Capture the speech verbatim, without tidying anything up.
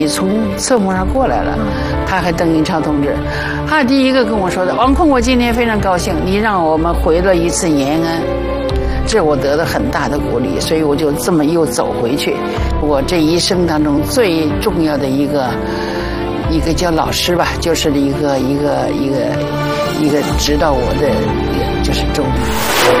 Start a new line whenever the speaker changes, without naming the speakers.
你从侧门上过来了，他和邓颖超同志，他第一个跟我说的，王空，我今天非常高兴，你让我们回了一次延安，这我得了很大的鼓励，所以我就这么又走回去。我这一生当中最重要的一个一个叫老师吧，就是一个一个一个一个指导我的一个就是周立。